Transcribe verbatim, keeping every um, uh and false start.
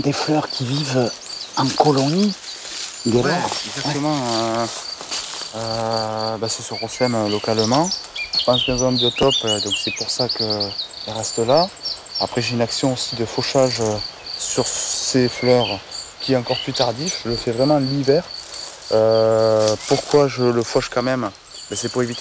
des fleurs qui vivent en colonie. Dès Ouais, lors. exactement. Euh, euh, bah, ça se ressème euh, localement. Je pense dans un biotope, euh, donc c'est pour ça qu'elle reste là. Après, j'ai une action aussi de fauchage euh, sur ces fleurs qui est encore plus tardif. Je le fais vraiment l'hiver. Euh, pourquoi je le fauche quand même? Ben, c'est pour éviter